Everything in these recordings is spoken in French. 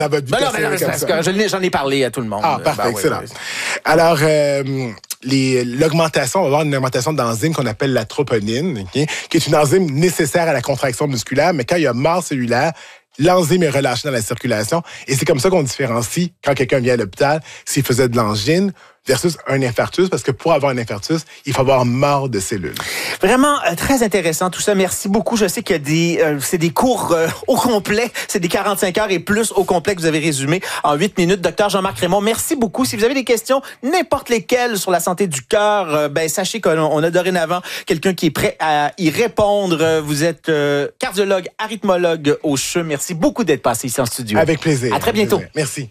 dans votre vie personnelle comme ça? J'en ai parlé à tout le monde. Ah, parfait, excellent. Oui. Alors, l'augmentation, on va avoir une augmentation d'enzyme qu'on appelle la troponine, okay, qui est une enzyme nécessaire à la contraction musculaire, mais quand il y a mort cellulaire, l'enzyme est relâchée dans la circulation. Et c'est comme ça qu'on différencie, quand quelqu'un vient à l'hôpital, s'il faisait de l'angine versus un infarctus, parce que pour avoir un infarctus, il faut avoir mort de cellules. Vraiment très intéressant tout ça. Merci beaucoup. Je sais qu'il y a c'est des cours au complet. C'est des 45 heures et plus au complet que vous avez résumé en 8 minutes. Docteur Jean-Marc Raymond, merci beaucoup. Si vous avez des questions, n'importe lesquelles sur la santé du cœur, sachez qu'on a dorénavant quelqu'un qui est prêt à y répondre. Vous êtes cardiologue, arythmologue au CHU. Merci beaucoup d'être passé ici en studio. Avec plaisir. À très bientôt. Merci.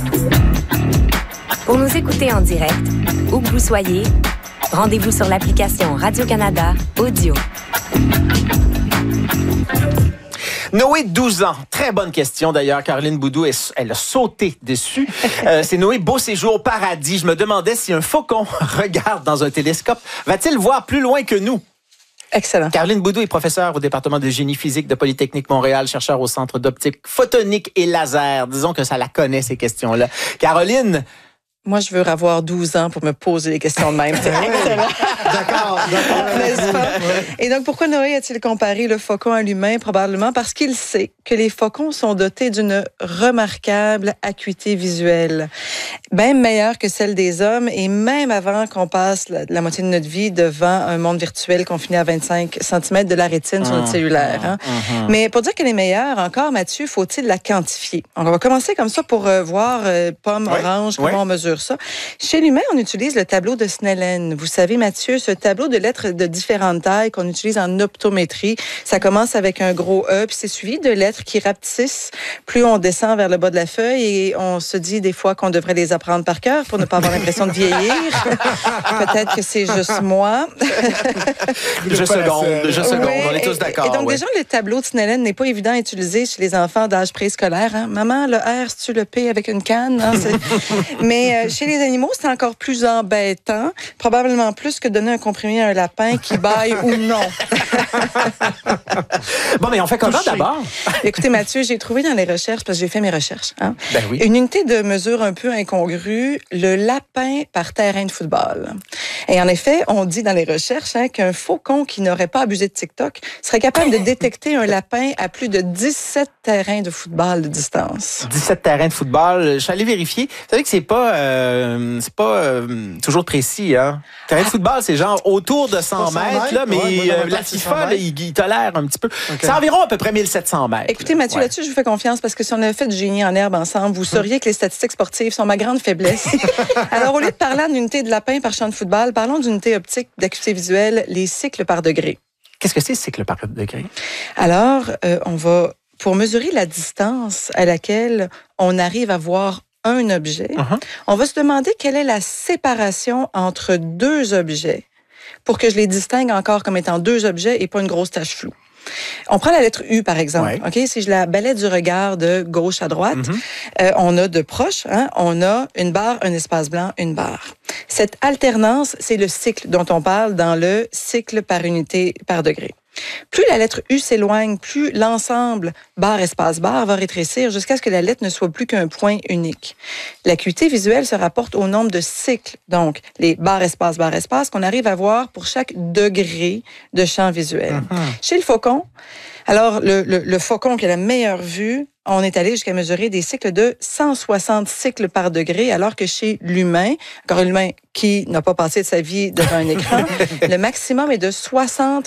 Pour nous écouter en direct, où que vous soyez, rendez-vous sur l'application Radio-Canada Audio. Noé, 12 ans. Très bonne question d'ailleurs. Caroline Boudou, elle a sauté dessus. C'est Noé, beau séjour au paradis. Je me demandais si un faucon regarde dans un télescope, va-t-il voir plus loin que nous? Excellent. Caroline Boudou est professeure au département de génie physique de Polytechnique Montréal, chercheur au Centre d'optique photonique et laser. Disons que ça la connaît, ces questions-là. Caroline... Moi, je veux avoir 12 ans pour me poser des questions de même. C'est excellent. D'accord. N'est-ce pas? Et donc, pourquoi Noé a-t-il comparé le faucon à l'humain? Probablement parce qu'il sait que les faucons sont dotés d'une remarquable acuité visuelle, bien meilleure que celle des hommes, et même avant qu'on passe la moitié de notre vie devant un monde virtuel confiné à 25 cm de la rétine sur notre cellulaire. Hein? Mais pour dire qu'elle est meilleure, encore, Mathieu, faut-il la quantifier? On va commencer comme ça pour voir pomme, orange, comment on mesure ça. Chez l'humain, on utilise le tableau de Snellen. Vous savez, Mathieu, ce tableau de lettres de différentes tailles qu'on utilise en optométrie, ça commence avec un gros E, puis c'est suivi de lettres qui rapetissent plus on descend vers le bas de la feuille, et on se dit des fois qu'on devrait les apprendre par cœur pour ne pas avoir l'impression de vieillir. Peut-être que c'est juste moi. Je seconde, on est tous d'accord. Et donc déjà, le tableau de Snellen n'est pas évident à utiliser chez les enfants d'âge préscolaire. Hein? Maman, le R, c'est-tu le P avec une canne? Hein? Mais chez les animaux, c'est encore plus embêtant. Probablement plus que donner un comprimé à un lapin qui bâille ou non. Bon, mais on fait comment d'abord? Écoutez, Mathieu, j'ai trouvé dans les recherches, parce que j'ai fait mes recherches, hein, oui. une unité de mesure un peu incongrue, le lapin par terrain de football. Et en effet, on dit dans les recherches qu'un faucon qui n'aurait pas abusé de TikTok serait capable de détecter un lapin à plus de 17 terrains de football de distance. 17 terrains de football. Je suis allé vérifier. Vous savez que c'est pas toujours précis. Hein? Terrain de football, c'est genre autour de 100 mètres, là, mais la FIFA, là, il tolère un petit peu. Okay. C'est environ à peu près 1700 mètres. Écoutez, Mathieu, là-dessus, je vous fais confiance parce que si on avait fait du génie en herbe ensemble, vous sauriez que les statistiques sportives sont ma grande faiblesse. Alors, au lieu de parler d'une unité de lapin par champ de football, parlons d'une unité optique d'acuité visuelle, les cycles par degré. Qu'est-ce que c'est, cycle par degré? Alors, on va, pour mesurer la distance à laquelle on arrive à voir un objet, on va se demander quelle est la séparation entre deux objets pour que je les distingue encore comme étant deux objets et pas une grosse tache floue. On prend la lettre U, par exemple. Okay? Si je la balaie du regard de gauche à droite, on a de proche, on a une barre, un espace blanc, une barre. Cette alternance, c'est le cycle dont on parle dans le cycle par unité par degré. Plus la lettre U s'éloigne, plus l'ensemble barre, espace, barre va rétrécir jusqu'à ce que la lettre ne soit plus qu'un point unique. L'acuité visuelle se rapporte au nombre de cycles, donc les barre, espace, qu'on arrive à voir pour chaque degré de champ visuel. Chez le faucon, alors le faucon qui a la meilleure vue, on est allé jusqu'à mesurer des cycles de 160 cycles par degré, alors que chez l'humain, encore l'humain qui n'a pas passé de sa vie devant un écran, le maximum est de 60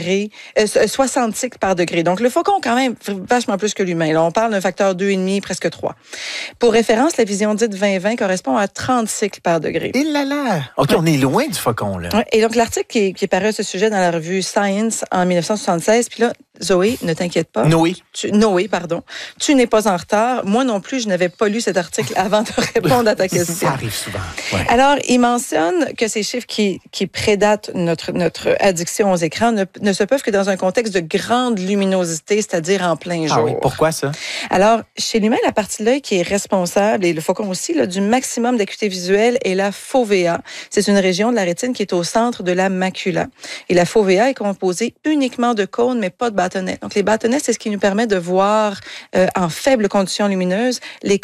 cycles par degré. Donc, le faucon, quand même, vachement plus que l'humain. Là, on parle d'un facteur 2,5, presque 3. Pour référence, la vision dite 20/20 correspond à 30 cycles par degré. Et là là! OK, on est loin du faucon, là. Ouais. Et donc, l'article qui est paru à ce sujet dans la revue Science en 1976, puis là, Zoé, ne t'inquiète pas. Noé, pardon. Tu n'es pas en retard. Moi non plus, je n'avais pas lu cet article avant de répondre à ta question. Ça arrive souvent. Ouais. Alors, il mentionne que ces chiffres qui prédatent notre addiction aux écrans ne se peuvent que dans un contexte de grande luminosité, c'est-à-dire en plein jour. Ah oui, pourquoi ça? Alors, chez l'humain, la partie de l'œil qui est responsable, et le faucon aussi, là, du maximum d'acuité visuelle est la fovea. C'est une région de la rétine qui est au centre de la macula. Et la fovea est composée uniquement de cônes, mais pas de bâtonnets. Donc, les bâtonnets, c'est ce qui nous permet de voir en faibles conditions lumineuses les